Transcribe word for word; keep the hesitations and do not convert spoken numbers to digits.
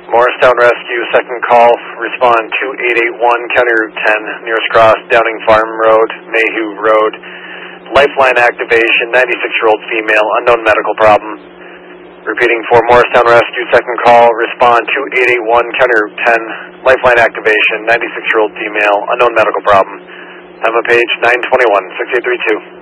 Morristown Rescue, second call, respond two eight eight one, County Route ten, nearest cross, Downing Farm Road, Mayhew Road. Lifeline activation, ninety-six-year-old female, unknown medical problem. Repeating for Morristown Rescue, second call, respond two eight eight one, County Route ten, lifeline activation, ninety-six-year-old female, unknown medical problem. Time of page nine twenty-one, six eight three two.